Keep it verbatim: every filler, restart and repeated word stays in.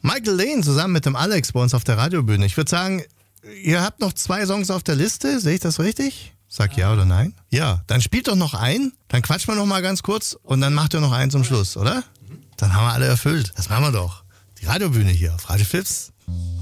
Michael Lane zusammen mit dem Alex bei uns auf der Radiobühne. Ich würde sagen, ihr habt noch zwei Songs auf der Liste. Sehe ich das richtig? Sag ja oder nein? Ja, dann spielt doch noch ein, dann quatschen wir noch mal ganz kurz und dann macht ihr noch einen zum Schluss, oder? Dann haben wir alle erfüllt. Das machen wir doch. Die Radiobühne hier auf Radio Fips.